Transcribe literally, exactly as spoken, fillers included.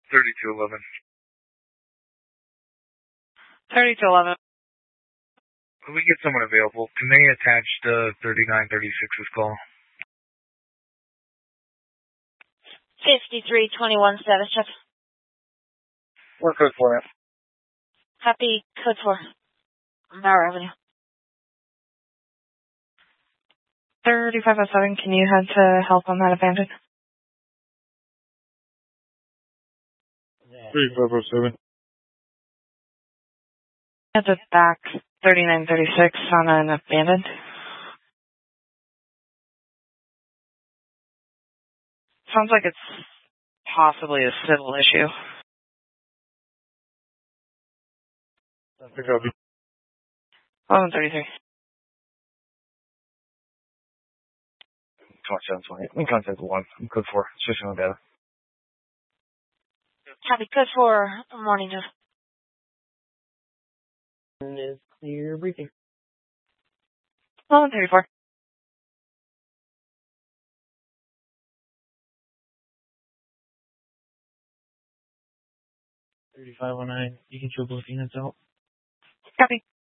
thirty-two eleven. thirty-two eleven. When we get someone available, can they attach the thirty-nine thirty-six's call? fifty-three twenty-one status check. We're code four, man. Happy code four. Mara Avenue. thirty-five oh seven, can you head to help on that abandoned? thirty-five oh seven. Head to back thirty-nine thirty-six on an abandoned. Sounds like it's possibly a civil issue. That's a copy. eleven thirty-three. twenty-seven twenty. In contact one. I'm code four. Switching on data. Happy code four. Morning, Jeff. Is clear briefing. eleven thirty-four. thirty-five oh nine. You can show both units out. Copy.